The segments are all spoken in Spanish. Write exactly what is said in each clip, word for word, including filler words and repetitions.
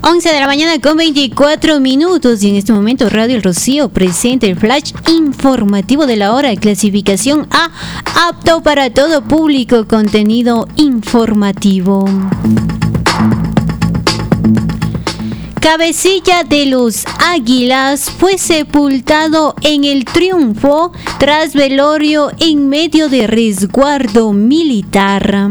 once de la mañana con veinticuatro minutos y en este momento Radio El Rocío presenta el flash informativo de la hora, clasificación A, apto para todo público, contenido informativo. Cabecilla de los Águilas fue sepultado en el Triunfo tras velorio en medio de resguardo militar.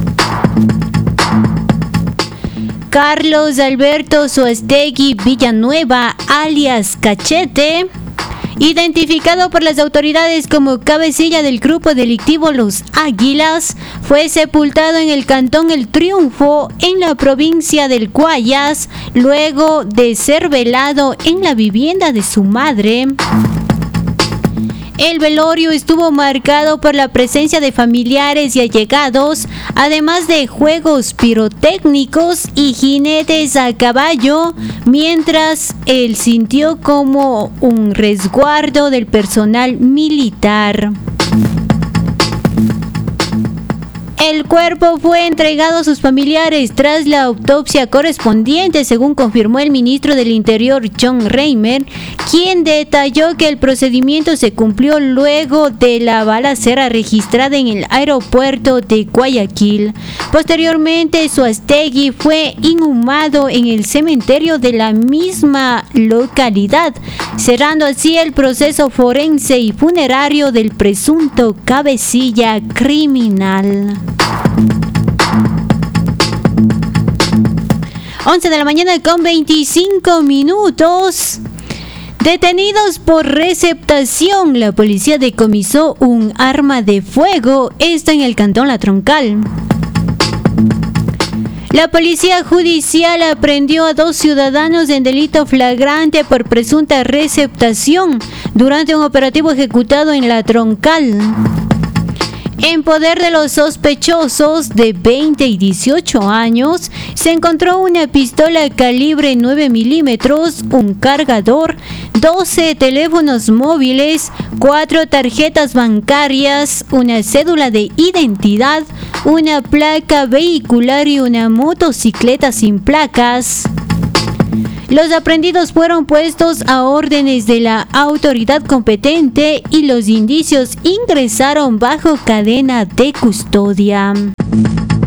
Carlos Alberto Suastegui Villanueva, alias Cachete, identificado por las autoridades como cabecilla del grupo delictivo Los Águilas, fue sepultado en el cantón El Triunfo, en la provincia del Guayas, luego de ser velado en la vivienda de su madre. El velorio estuvo marcado por la presencia de familiares y allegados, además de juegos pirotécnicos y jinetes a caballo, mientras él sintió como un resguardo del personal militar. El cuerpo fue entregado a sus familiares tras la autopsia correspondiente, según confirmó el ministro del Interior, John Reimer, quien detalló que el procedimiento se cumplió luego de la balacera registrada en el aeropuerto de Guayaquil. Posteriormente, Suastegui fue inhumado en el cementerio de la misma localidad, cerrando así el proceso forense y funerario del presunto cabecilla criminal. once de la mañana con veinticinco minutos. Detenidos por receptación, la policía decomisó un arma de fuego, esta en el cantón La Troncal. La policía judicial aprendió a dos ciudadanos en delito flagrante por presunta receptación durante un operativo ejecutado en La Troncal. En poder de los sospechosos de veinte y dieciocho años se encontró una pistola calibre nueve milímetros, un cargador, doce teléfonos móviles, cuatro tarjetas bancarias, una cédula de identidad, una placa vehicular y una motocicleta sin placas. Los aprehendidos fueron puestos a órdenes de la autoridad competente y los indicios ingresaron bajo cadena de custodia.